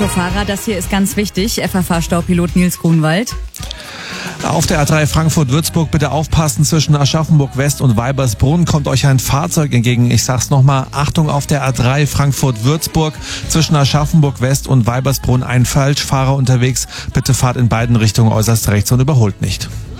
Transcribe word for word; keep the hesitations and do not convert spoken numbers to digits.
Autofahrer, das hier ist ganz wichtig. F F H-Staupilot Nils Grunwald. Auf der A drei Frankfurt-Würzburg bitte aufpassen, zwischen Aschaffenburg-West und Weibersbrunn kommt euch ein Fahrzeug entgegen. Ich sag's nochmal, Achtung, auf der A drei Frankfurt-Würzburg zwischen Aschaffenburg-West und Weibersbrunn ein Falschfahrer unterwegs. Bitte fahrt in beiden Richtungen äußerst rechts und überholt nicht.